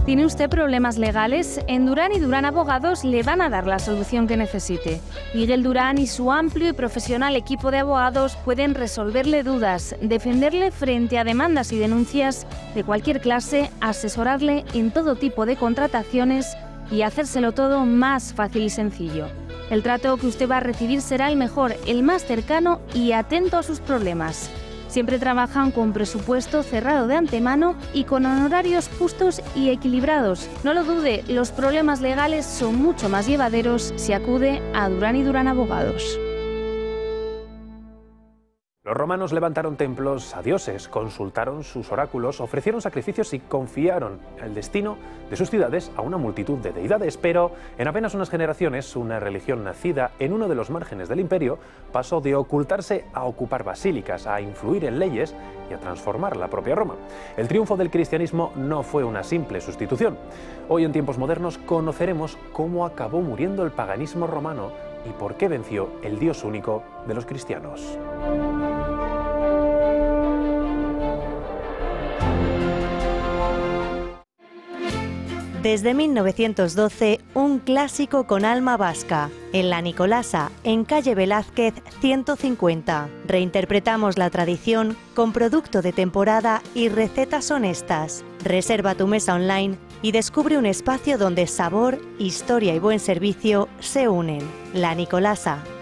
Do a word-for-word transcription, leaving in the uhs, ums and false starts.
¿Tiene usted problemas legales? En Durán y Durán Abogados le van a dar la solución que necesite. Miguel Durán y su amplio y profesional equipo de abogados pueden resolverle dudas, defenderle frente a demandas y denuncias de cualquier clase, asesorarle en todo tipo de contrataciones y hacérselo todo más fácil y sencillo. El trato que usted va a recibir será el mejor, el más cercano y atento a sus problemas. Siempre trabajan con presupuesto cerrado de antemano y con honorarios justos y equilibrados. No lo dude, los problemas legales son mucho más llevaderos si acude a Durán y Durán Abogados. Los romanos levantaron templos a dioses, consultaron sus oráculos, ofrecieron sacrificios y confiaron el destino de sus ciudades a una multitud de deidades. Pero en apenas unas generaciones, una religión nacida en uno de los márgenes del imperio pasó de ocultarse a ocupar basílicas, a influir en leyes y a transformar la propia Roma. El triunfo del cristianismo no fue una simple sustitución. Hoy, en tiempos modernos, conoceremos cómo acabó muriendo el paganismo romano y por qué venció el Dios único de los cristianos. Desde mil novecientos doce, un clásico con alma vasca. En La Nicolasa, en calle Velázquez ciento cincuenta. Reinterpretamos la tradición con producto de temporada y recetas honestas. Reserva tu mesa online y descubre un espacio donde sabor, historia y buen servicio se unen. La Nicolasa.